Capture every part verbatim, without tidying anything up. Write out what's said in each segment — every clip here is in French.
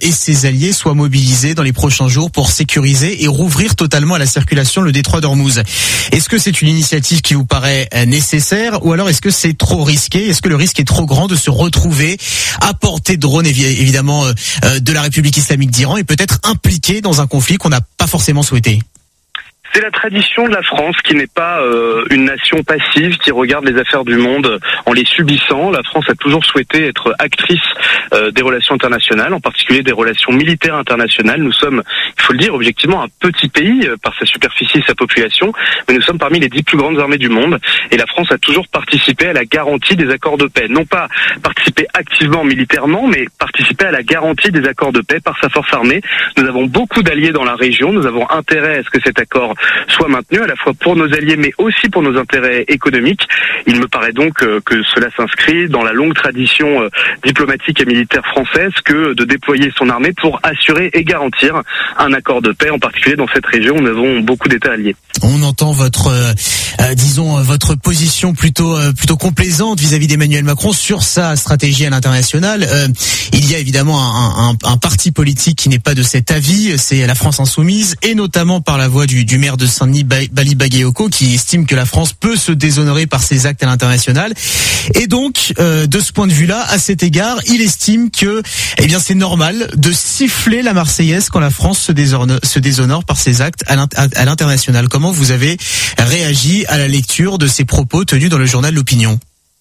et ses alliés soient mobilisés dans les prochains jours pour sécuriser et rouvrir totalement à la circulation le détroit d'Ormuz. Est-ce que c'est une initiative qui vous paraît nécessaire ou alors est-ce que c'est trop risqué? Est-ce que le risque est trop grand de se retrouver à portée de drone évidemment euh, de la République islamique d'Iran et peut-être impliqué dans un conflit qu'on n'a pas forcément souhaité? C'est la tradition de la France qui n'est pas euh, une nation passive qui regarde les affaires du monde en les subissant. La France a toujours souhaité être actrice euh, des relations internationales, en particulier des relations militaires internationales. Nous sommes, il faut le dire objectivement, un petit pays euh, par sa superficie et sa population, mais nous sommes parmi les dix plus grandes armées du monde. Et la France a toujours participé à la garantie des accords de paix. Non pas participer activement militairement, mais participer à la garantie des accords de paix par sa force armée. Nous avons beaucoup d'alliés dans la région. Nous avons intérêt à ce que cet accord soit maintenu à la fois pour nos alliés mais aussi pour nos intérêts économiques. Il me paraît donc euh, que cela s'inscrit dans la longue tradition euh, diplomatique et militaire française que de déployer son armée pour assurer et garantir un accord de paix, en particulier dans cette région où nous avons beaucoup d'États alliés. On entend votre, euh, euh, disons, votre position plutôt euh, plutôt complaisante vis-à-vis d'Emmanuel Macron sur sa stratégie à l'international. Euh, il y a évidemment un, un, un parti politique qui n'est pas de cet avis, c'est la France Insoumise, et notamment par la voix du, du maire de Saint-Denis, Bali Bagayoko, qui estime que la France peut se déshonorer par ses actes à l'international. Et donc, euh, de ce point de vue-là, à cet égard, il estime que, eh bien, c'est normal de siffler la Marseillaise quand la France se déshonore, se déshonore par ses actes à l'international. Comment vous avez réagi à la lecture de ces propos tenus dans le journal L'Opinion ?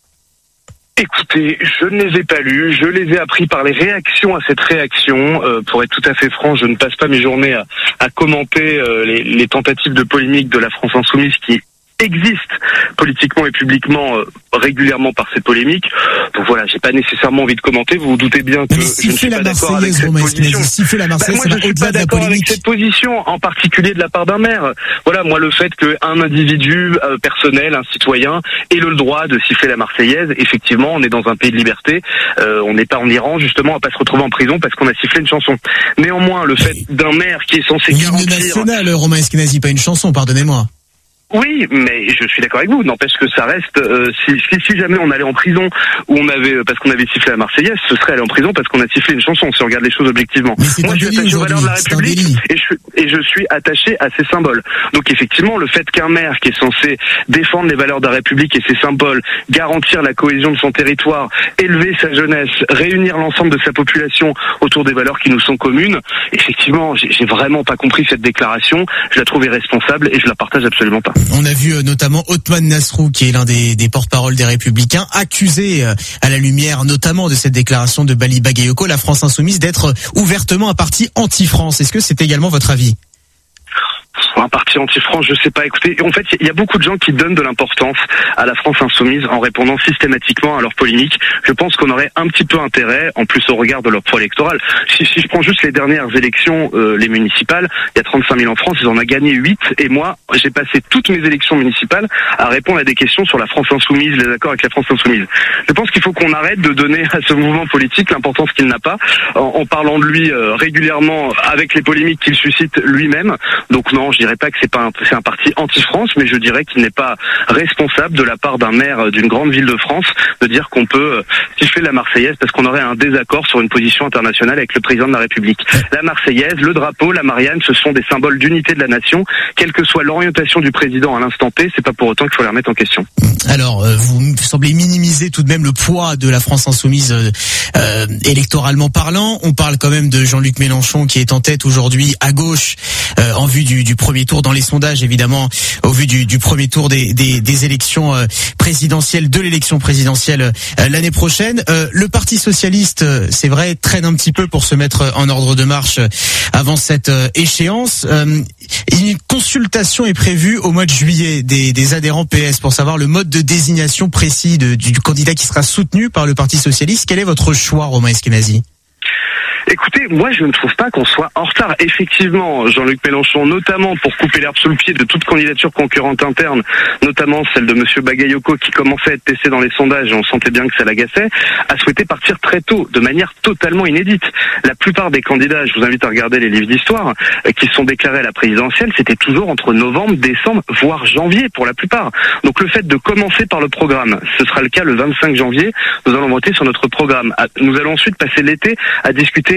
Écoutez, je ne les ai pas lus, je les ai appris par les réactions à cette réaction. Euh, pour être tout à fait franc, je ne passe pas mes journées à, à commenter euh, les, les tentatives de polémique de la France Insoumise qui existent politiquement et publiquement euh, régulièrement par ces polémiques. Donc voilà, j'ai pas nécessairement envie de commenter. Vous vous doutez bien que si je ne suis pas d'accord avec cette position. Si fait la Marseillaise, bah, moi, je suis pas d'accord avec cette position, en particulier de la part d'un maire. Voilà, moi, le fait qu'un individu euh, personnel, un citoyen, ait le droit de siffler la Marseillaise, effectivement, on est dans un pays de liberté. Euh, on n'est pas en Iran, justement, à pas se retrouver en prison parce qu'on a sifflé une chanson. Néanmoins, le fait d'un maire qui est censé garantir... L'hymne national, Romain Eskenazi, pas une chanson, pardonnez-moi. Oui, mais je suis d'accord avec vous. N'empêche que ça reste. Euh, si, si, si jamais on allait en prison ou on avait parce qu'on avait sifflé la Marseillaise, ce serait aller en prison parce qu'on a sifflé une chanson. Si on regarde les choses objectivement. Mais c'est Moi, un je suis délit attaché aux valeurs de la République et je, et je suis attaché à ces symboles. Donc effectivement, le fait qu'un maire qui est censé défendre les valeurs de la République et ses symboles, garantir la cohésion de son territoire, élever sa jeunesse, réunir l'ensemble de sa population autour des valeurs qui nous sont communes, effectivement, j'ai, j'ai vraiment pas compris cette déclaration. Je la trouve irresponsable et je la partage absolument pas. On a vu euh, notamment Othman Nasrou, qui est l'un des, des porte-parole des Républicains, accusé euh, à la lumière notamment de cette déclaration de Bali Bagayoko, la France Insoumise, d'être ouvertement un parti anti-France. Est-ce que c'est également votre avis ? Un parti anti-France, je sais pas. Écoutez, en fait, il y a beaucoup de gens qui donnent de l'importance à la France Insoumise en répondant systématiquement à leurs polémiques. Je pense qu'on aurait un petit peu intérêt, en plus au regard de leur poids électoral. Si, si je prends juste les dernières élections, euh, les municipales, il y a trente-cinq mille en France, ils en ont gagné huit, et moi, j'ai passé toutes mes élections municipales à répondre à des questions sur la France Insoumise, les accords avec la France Insoumise. Je pense qu'il faut qu'on arrête de donner à ce mouvement politique l'importance qu'il n'a pas, en, en parlant de lui euh, régulièrement avec les polémiques qu'il suscite lui-même. Donc non, je dirais pas que c'est pas un, c'est un parti anti-France, mais je dirais qu'il n'est pas responsable de la part d'un maire d'une grande ville de France de dire qu'on peut siffler la Marseillaise parce qu'on aurait un désaccord sur une position internationale avec le président de la République. La Marseillaise, le drapeau, la Marianne, ce sont des symboles d'unité de la nation. Quelle que soit l'orientation du président à l'instant T, c'est pas pour autant qu'il faut les remettre en question. Alors, euh, vous semblez minimiser tout de même le poids de la France Insoumise euh, euh, électoralement parlant. On parle quand même de Jean-Luc Mélenchon qui est en tête aujourd'hui à gauche euh, en vue du, du premier tour dans les sondages, évidemment, au vu du, du premier tour des, des, des élections euh, présidentielles, de l'élection présidentielle euh, l'année prochaine. Euh, le Parti socialiste, euh, c'est vrai, traîne un petit peu pour se mettre en ordre de marche euh, avant cette euh, échéance. Euh, une consultation est prévue au mois de juillet des, des adhérents P S pour savoir le mode de désignation précis de, du, du candidat qui sera soutenu par le Parti socialiste. Quel est votre choix, Romain Eskenazi ? Écoutez, moi je ne trouve pas qu'on soit en retard. Effectivement, Jean-Luc Mélenchon, notamment pour couper l'herbe sous le pied de toute candidature concurrente interne, notamment celle de Monsieur Bagayoko qui commençait à être testé dans les sondages et on sentait bien que ça l'agaçait, a souhaité partir très tôt, de manière totalement inédite. La plupart des candidats, je vous invite à regarder les livres d'histoire, qui sont déclarés à la présidentielle, c'était toujours entre novembre, décembre, voire janvier pour la plupart. Donc le fait de commencer par le programme, ce sera le cas le vingt-cinq janvier, nous allons voter sur notre programme. Nous allons ensuite passer l'été à discuter avec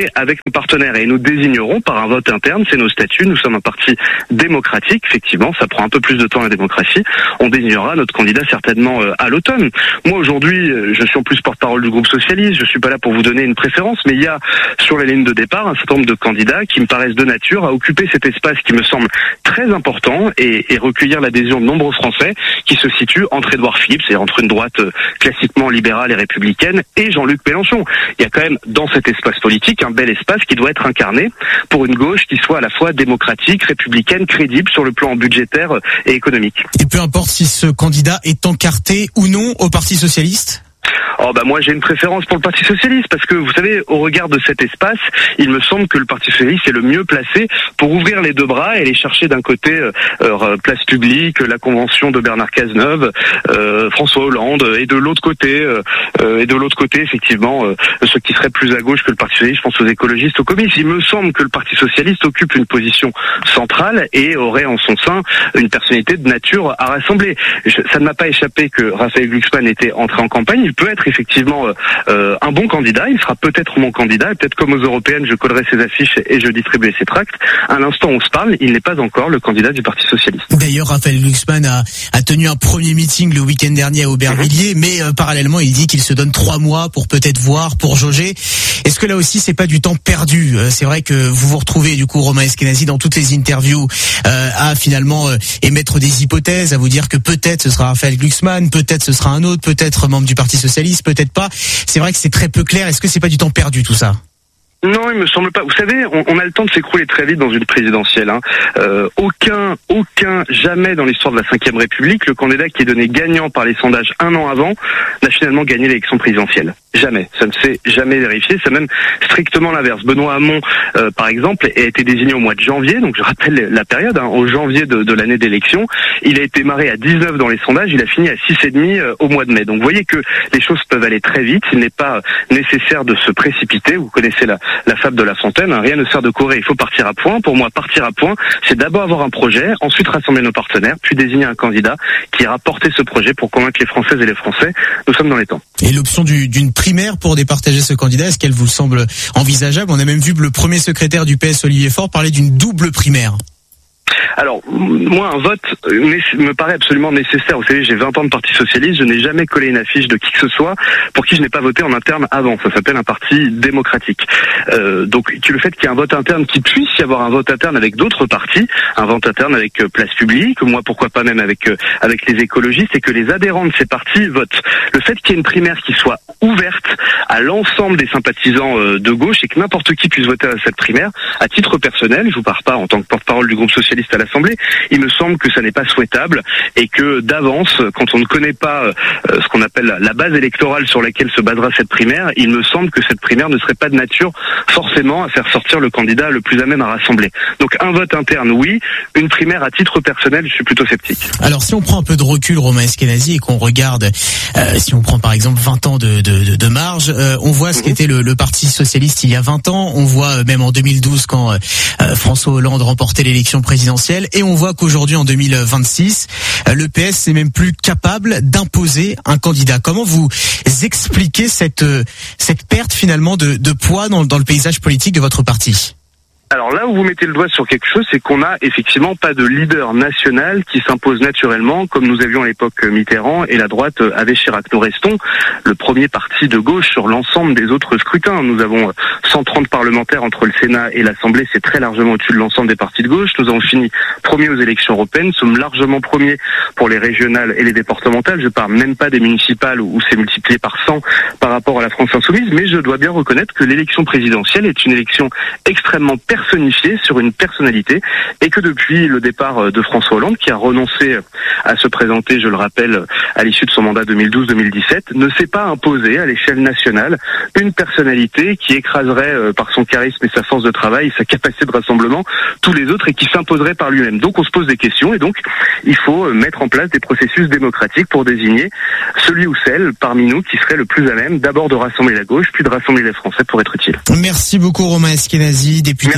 partenaires et nous désignerons par un vote interne, c'est nos statuts, nous sommes un parti démocratique, effectivement, ça prend un peu plus de temps la démocratie, on désignera notre candidat certainement à l'automne. Moi aujourd'hui, je suis en plus porte-parole du groupe socialiste, je suis pas là pour vous donner une préférence, mais il y a sur la ligne de départ un certain nombre de candidats qui me paraissent de nature à occuper cet espace qui me semble très important et, et recueillir l'adhésion de nombreux Français qui se situent entre Édouard Philippe, c'est-à-dire entre une droite classiquement libérale et républicaine, et Jean-Luc Mélenchon. Il y a quand même dans cet espace politique un bel espace qui doit être incarné pour une gauche qui soit à la fois démocratique, républicaine, crédible sur le plan budgétaire et économique. Et peu importe si ce candidat est encarté ou non au Parti socialiste ? Oh bah moi j'ai une préférence pour le Parti socialiste parce que vous savez, au regard de cet espace, il me semble que le Parti socialiste est le mieux placé pour ouvrir les deux bras et aller chercher d'un côté euh, euh, Place Publique, la convention de Bernard Cazeneuve, euh, François Hollande, et de l'autre côté euh, et de l'autre côté effectivement euh, ceux qui seraient plus à gauche que le Parti socialiste, je pense aux écologistes, aux communistes. Il me semble que le Parti socialiste occupe une position centrale et aurait en son sein une personnalité de nature à rassembler. Je, ça ne m'a pas échappé que Raphaël Glucksmann était entré en campagne. Il peut être effectivement euh, un bon candidat, il sera peut-être mon candidat, et peut-être comme aux européennes, je collerai ses affiches et je distribuerai ses tracts. À l'instant où on se parle, il n'est pas encore le candidat du Parti socialiste. D'ailleurs, Raphaël Glucksmann a, a tenu un premier meeting le week-end dernier à Aubervilliers, mmh. mais euh, parallèlement, il dit qu'il se donne trois mois pour peut-être voir, pour jauger. Est-ce que là aussi, c'est pas du temps perdu ? euh, C'est vrai que vous vous retrouvez, du coup, Romain Eskenazi, dans toutes les interviews, euh, à finalement euh, émettre des hypothèses, à vous dire que peut-être ce sera Raphaël Glucksmann, peut-être ce sera un autre, peut-être membre du Parti socialiste, peut-être pas. C'est vrai que c'est très peu clair. Est-ce que c'est pas du temps perdu tout ça ? Non, il me semble pas. Vous savez, on, on a le temps de s'écrouler très vite dans une présidentielle. Hein. Euh, aucun, aucun, jamais dans l'histoire de la cinquième République, le candidat qui est donné gagnant par les sondages un an avant n'a finalement gagné l'élection présidentielle. Jamais. Ça ne s'est jamais vérifié. C'est même strictement l'inverse. Benoît Hamon, euh, par exemple, a été désigné au mois de janvier. Donc je rappelle la période, hein, au janvier de, de l'année d'élection. Il a été marré à dix-neuf dans les sondages. Il a fini à six virgule cinq euh, au mois de mai. Donc vous voyez que les choses peuvent aller très vite. Il n'est pas nécessaire de se précipiter. Vous connaissez la la fable de La Fontaine, hein, rien ne sert de courir, il faut partir à point. Pour moi, partir à point, c'est d'abord avoir un projet, ensuite rassembler nos partenaires, puis désigner un candidat qui ira porter ce projet pour convaincre les Françaises et les Français. Nous sommes dans les temps. Et l'option du, d'une primaire pour départager ce candidat, est-ce qu'elle vous semble envisageable ? On a même vu le premier secrétaire du P S, Olivier Faure, parler d'une double primaire. Alors, moi, un vote me paraît absolument nécessaire. Vous savez, j'ai vingt ans de Parti socialiste, je n'ai jamais collé une affiche de qui que ce soit pour qui je n'ai pas voté en interne avant. Ça s'appelle un parti démocratique. Euh, donc, le fait qu'il y ait un vote interne, qu'il puisse y avoir un vote interne avec d'autres partis, un vote interne avec euh, Place Publique, moi, pourquoi pas même avec euh, avec les écologistes, et que les adhérents de ces partis votent. Le fait qu'il y ait une primaire qui soit ouverte à l'ensemble des sympathisants euh, de gauche et que n'importe qui puisse voter à cette primaire, à titre personnel, je vous parle pas en tant que porte-parole du groupe socialiste à l'Assemblée, il me semble que ça n'est pas souhaitable et que d'avance, quand on ne connaît pas euh, ce qu'on appelle la base électorale sur laquelle se basera cette primaire, il me semble que cette primaire ne serait pas de nature forcément à faire sortir le candidat le plus à même à rassembler. Donc un vote interne, oui. Une primaire à titre personnel, je suis plutôt sceptique. Alors si on prend un peu de recul, Romain Eskenazi, et qu'on regarde, euh, si on prend par exemple vingt ans de, de, de marge, euh, on voit ce mmh. qu'était le, le Parti socialiste il y a vingt ans, on voit même en deux mille douze quand euh, François Hollande remportait l'élection présidentielle, et on voit qu'aujourd'hui en deux mille vingt-six, euh, le P S n'est même plus capable d'imposer un candidat. Comment vous expliquez cette, euh, cette perte finalement de, de poids dans, dans le paysage politique de votre parti ? Alors là où vous mettez le doigt sur quelque chose, c'est qu'on n'a effectivement pas de leader national qui s'impose naturellement, comme nous avions à l'époque Mitterrand et la droite avait Chirac. Nous restons le premier parti de gauche sur l'ensemble des autres scrutins. Nous avons cent trente parlementaires entre le Sénat et l'Assemblée, c'est très largement au-dessus de l'ensemble des partis de gauche. Nous avons fini premier aux élections européennes, nous sommes largement premiers pour les régionales et les départementales. Je parle même pas des municipales où c'est multiplié par cent par rapport à la France insoumise, mais je dois bien reconnaître que l'élection présidentielle est une élection extrêmement personnifié sur une personnalité, et que depuis le départ de François Hollande, qui a renoncé à se présenter, je le rappelle, à l'issue de son mandat deux mille douze deux mille dix-sept, ne s'est pas imposé à l'échelle nationale une personnalité qui écraserait euh, par son charisme et sa force de travail, sa capacité de rassemblement, tous les autres, et qui s'imposerait par lui-même. Donc on se pose des questions, et donc il faut mettre en place des processus démocratiques pour désigner celui ou celle parmi nous qui serait le plus à même d'abord de rassembler la gauche, puis de rassembler les Français pour être utile. Merci beaucoup Romain Eskenazi, député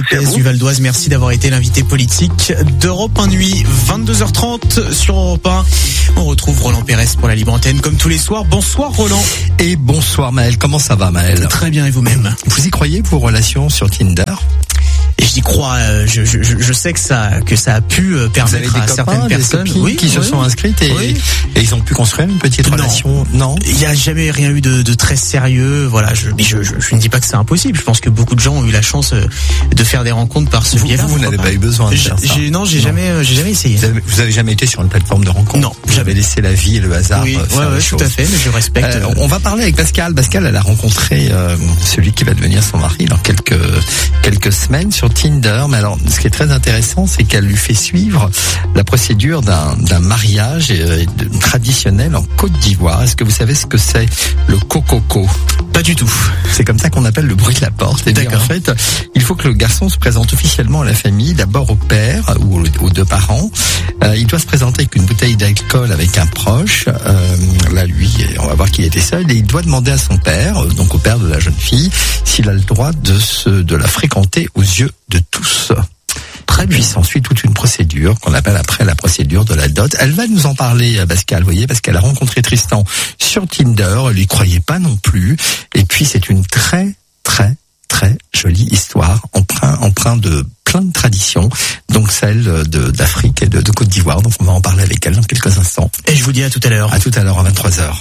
Lopez du Val d'Oise, merci d'avoir été l'invité politique d'Europe un Nuit. vingt-deux heures trente sur Europe un. On retrouve Roland Pérez pour la libre antenne comme tous les soirs. Bonsoir Roland. Et bonsoir Maël. Comment ça va Maël? Très bien, et vous-même? Vous y croyez vos relations sur Tinder? Et j'y crois, je, je, je sais que ça, que ça a pu permettre à copains, certaines personnes oui, qui oui. se sont inscrites et, oui. et ils ont pu construire une petite non. relation. Non, il n'y a jamais rien eu de, de très sérieux. Voilà, je, je, je, je ne dis pas que c'est impossible. Je pense que beaucoup de gens ont eu la chance de faire des rencontres par ce biais-là. Vous, vous n'avez pas eu besoin de faire ça. J'ai, non, j'ai non. jamais, j'ai jamais essayé. Vous avez, vous avez jamais été sur une plateforme de rencontre? Non, vous avez laissé la vie et le hasard. Oui, faire ouais, ouais, tout à fait. Mais je respecte. Euh, on va parler avec Pascal. Pascal, elle a rencontré euh, celui qui va devenir son mari dans quelques quelques semaines sur Tinder. Mais alors, ce qui est très intéressant, c'est qu'elle lui fait suivre la procédure d'un, d'un mariage euh, traditionnel en Côte d'Ivoire. Est-ce que vous savez ce que c'est le cococo? Pas du tout. C'est comme ça qu'on appelle le bruit de la porte. Et bien, en fait, il faut que le garçon se présente officiellement à la famille, d'abord au père ou aux deux parents. Euh, il doit se présenter avec une bouteille d'alcool avec un proche. Euh, là, lui, on va voir qu'il était seul. Et il doit demander à son père, donc au père de la jeune fille, s'il a le droit de se, de la fréquenter aux yeux de tous. Très bien. Puis s'ensuit toute une procédure qu'on appelle après la procédure de la dot. Elle va nous en parler, Pascal, vous voyez, parce qu'elle a rencontré Tristan sur Tinder. Elle lui croyait pas non plus. Et puis c'est une très, très, très jolie histoire, empreinte, empreinte de plein de traditions, donc celle de, d'Afrique et de, de Côte d'Ivoire. Donc on va en parler avec elle dans quelques instants. Et je vous dis à tout à l'heure. À tout à l'heure à vingt-trois heures.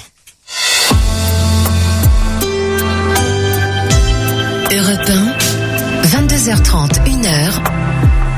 Europe un, vingt-deux heures trente, une heure.